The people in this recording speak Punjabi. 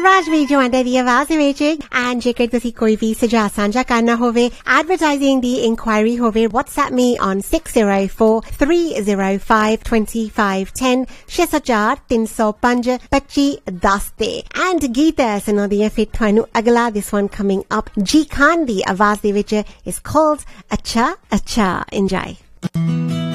ਰਾਜਵੀਰ ਜਵਾਂਡੇ ਦੀ ਆਵਾਜ਼ ਵਿੱਚ ਐਂਡ ਜੇਕਰ ਤੁਸੀਂ ਕੋਈ ਵੀ ਸੁਝਾਅ ਸਾਂਝਾ ਕਰਨਾ ਹੋਵੇ ਐਡਵਰਟਾਈਜ਼ਿੰਗ ਦੀ ਇਨਕੁਆਇਰੀ ਹੋਵੇ WhatsApp me on 6043052510 6043052510 ਤੇ ਐਂਡ ਗੀਤ ਸੁਣਾਉਂਦੀ ਹੈ ਫਿਰ ਤੁਹਾਨੂੰ ਅਗਲਾ this one coming up ਜੀ ਖਾਨ ਦੀ ਆਵਾਜ਼ ਦੇ ਵਿੱਚ is called ਅੱਛਾ ਅੱਛਾ enjoy